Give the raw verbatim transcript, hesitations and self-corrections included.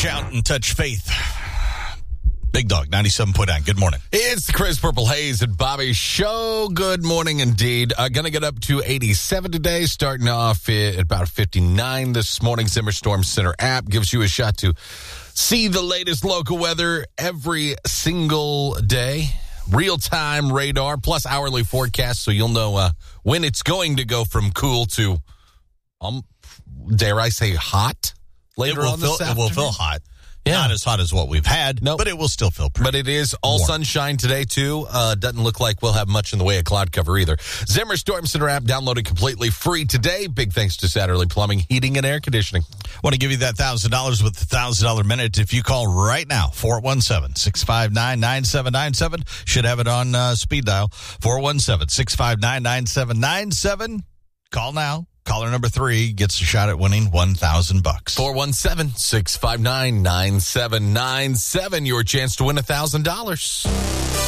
out and touch faith. Big Dog, ninety-seven point nine. Good morning. It's the Chris Purple Haze and Bobby Show. Good morning indeed. Uh, going to get up to eighty-seven today, starting off at about fifty-nine this morning. Zimmer Storm Center app gives you a shot to see the latest local weather every single day. Real-time radar plus hourly forecast, so you'll know uh, when it's going to go from cool to, um, dare I say, hot later it will on feel, this It afternoon. will feel hot. Yeah. Not as hot as what we've had, Nope. but it will still feel pretty But it is all warm. sunshine today, too. Uh, doesn't look like we'll have much in the way of cloud cover either. Zimmer Storm Center app downloaded completely free today. Big thanks to Satterley Plumbing, Heating, and Air Conditioning. Want to give you that one thousand dollars with the one thousand dollars minute if you call right now, four one seven, six five nine, nine seven nine seven. Should have it on uh, speed dial, four one seven, six five nine, nine seven nine seven. Call now. Caller number three gets a shot at winning one thousand bucks. four one seven, six five nine, nine seven nine seven. Your chance to win one thousand dollars.